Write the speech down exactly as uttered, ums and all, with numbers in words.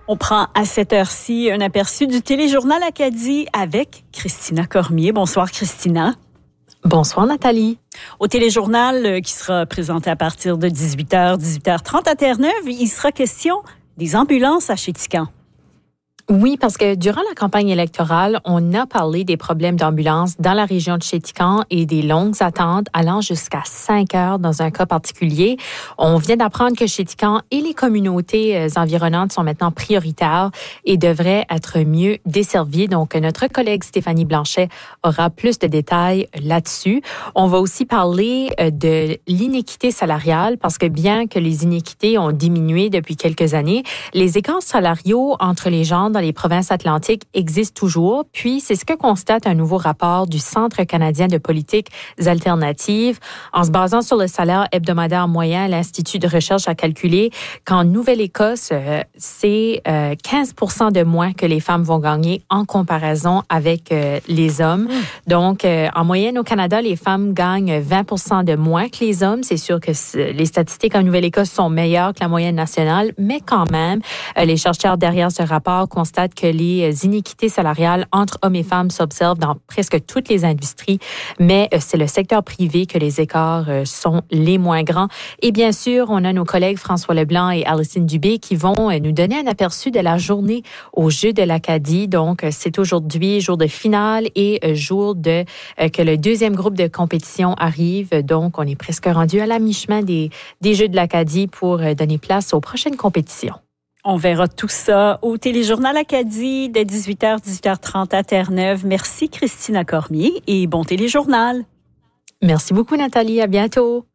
On prend à cette heure-ci un aperçu du téléjournal Acadie avec Christina Cormier. Bonsoir Christina. Bonsoir Nathalie. Au téléjournal euh, qui sera présenté à partir de dix-huit heures, dix-huit heures trente à Terre-Neuve, il sera question des ambulances à Chéticamp. Oui, parce que durant la campagne électorale, on a parlé des problèmes d'ambulance dans la région de Chéticamp et des longues attentes allant jusqu'à cinq heures dans un cas particulier. On vient d'apprendre que Chéticamp et les communautés environnantes sont maintenant prioritaires et devraient être mieux desservies. Donc, notre collègue Stéphanie Blanchet aura plus de détails là-dessus. On va aussi parler de l'inéquité salariale parce que bien que les inéquités ont diminué depuis quelques années, les écarts salariaux entre les gens dans les provinces atlantiques existent toujours. Puis, c'est ce que constate un nouveau rapport du Centre canadien de politiques alternatives. En se basant sur le salaire hebdomadaire moyen, l'Institut de recherche a calculé qu'en Nouvelle-Écosse, euh, c'est euh, quinze pour cent de moins que les femmes vont gagner en comparaison avec euh, les hommes. Mmh. Donc, euh, en moyenne, au Canada, les femmes gagnent vingt pour cent de moins que les hommes. C'est sûr que les statistiques en Nouvelle-Écosse sont meilleures que la moyenne nationale, mais quand même, euh, les chercheurs derrière ce rapport constate que les inéquités salariales entre hommes et femmes s'observent dans presque toutes les industries, mais c'est le secteur privé que les écarts sont les moins grands. Et bien sûr, on a nos collègues François Leblanc et Alison Dubé qui vont nous donner un aperçu de la journée aux Jeux de l'Acadie. Donc, c'est aujourd'hui jour de finale et jour de que le deuxième groupe de compétition arrive. Donc, on est presque rendu à la mi-chemin des, des Jeux de l'Acadie pour donner place aux prochaines compétitions. On verra tout ça au téléjournal Acadie dès dix-huit heures, dix-huit heures trente à Terre-Neuve. Merci Christina Cormier et bon téléjournal. Merci beaucoup Nathalie, à bientôt.